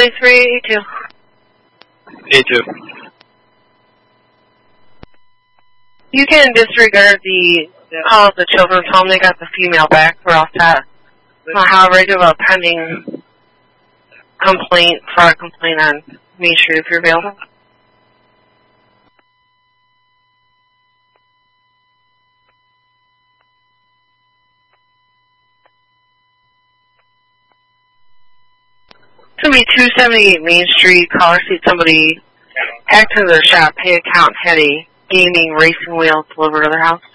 27382. 82. You can disregard the call at the children's home. They got the female back. We're all set. However, I do have a pending fraud complaint on Main Street if you're available. It's going to be 278 Main Street. Caller seat somebody hacked into their shop, pay account, had a gaming racing wheel delivered to their house.